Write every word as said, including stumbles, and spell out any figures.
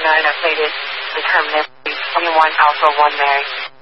nine updated. The term twenty-one Alpha one Mary.